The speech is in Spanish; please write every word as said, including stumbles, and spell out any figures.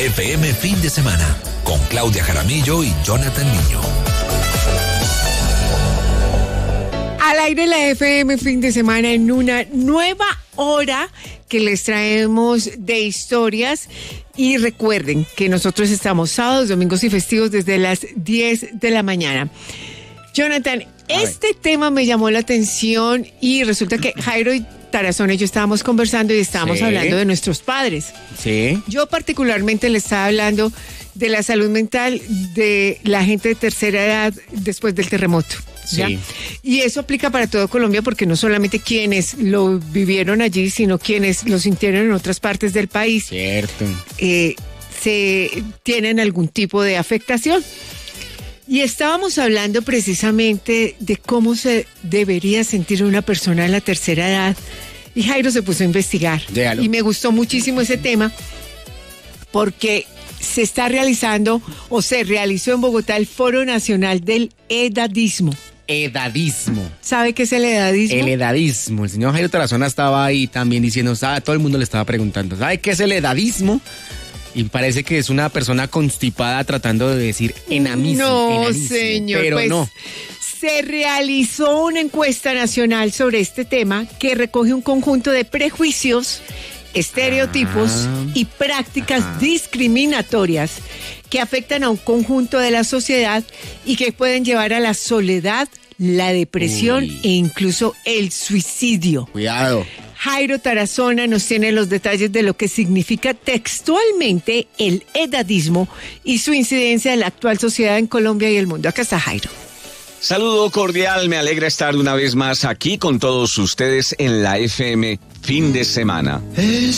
F M Fin de Semana, con Claudia Jaramillo y Jonathan Niño. Al aire la F M Fin de Semana en una nueva hora que les traemos de historias. Y recuerden que nosotros estamos sábados, domingos y festivos desde las diez de la mañana. Jonathan, este tema me llamó la atención y resulta que Jairo y Tarazona y yo estábamos conversando y estábamos sí. hablando de nuestros padres. Sí. Yo particularmente le estaba hablando de la salud mental de la gente de tercera edad después del terremoto. ¿ya? Sí. Y eso aplica para todo Colombia porque no solamente quienes lo vivieron allí, sino quienes lo sintieron en otras partes del país. Cierto. Eh, se tienen algún tipo de afectación. Y estábamos hablando precisamente de cómo se debería sentir una persona en la tercera edad. Y Jairo se puso a investigar. Déjalo. Y me gustó muchísimo ese tema porque se está realizando o se realizó en Bogotá el Foro Nacional del Edadismo. Edadismo. ¿Sabe qué es el edadismo? El edadismo. El señor Jairo Tarazona estaba ahí también diciendo, ¿sabe? Todo el mundo le estaba preguntando, ¿sabe qué es el edadismo? Y parece que es una persona constipada tratando de decir enamismo. No, enanismo, señor. Pero pues, no. Se realizó una encuesta nacional sobre este tema que recoge un conjunto de prejuicios, estereotipos ah, y prácticas ajá. discriminatorias que afectan a un conjunto de la sociedad y que pueden llevar a la soledad, la depresión Uy. e incluso el suicidio. Cuidado. Jairo Tarazona nos tiene los detalles de lo que significa textualmente el edadismo y su incidencia en la actual sociedad en Colombia y el mundo. Acá está Jairo. Saludo cordial, me alegra estar una vez más aquí con todos ustedes en la F M Fin de Semana.